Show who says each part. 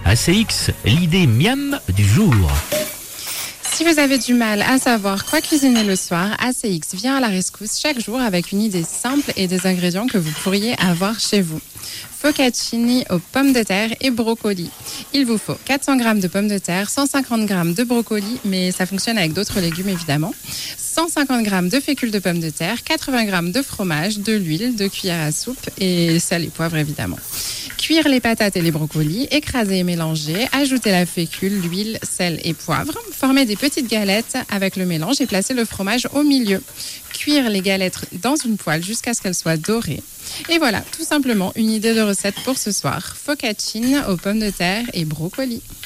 Speaker 1: ACX, l'idée miam du jour.
Speaker 2: Si vous avez du mal à savoir quoi cuisiner le soir, ACX vient à la rescousse chaque jour avec une idée simple et des ingrédients que vous pourriez avoir chez vous. Focaccioni aux pommes de terre et brocolis. Il vous faut 400 g de pommes de terre, 150 g de brocolis, mais ça fonctionne avec d'autres légumes évidemment, 150 g de fécule de pommes de terre, 80 g de fromage, de l'huile, 2 cuillères à soupe et sel et poivre évidemment. Cuire les patates et les brocolis, écraser et mélanger, ajouter la fécule, l'huile, sel et poivre, former des petites galettes avec le mélange et placer le fromage au milieu. Cuire les galettes dans une poêle jusqu'à ce qu'elles soient dorées. Et voilà, tout simplement une idée de recette pour ce soir. Focaccioni aux pommes de terre et brocolis.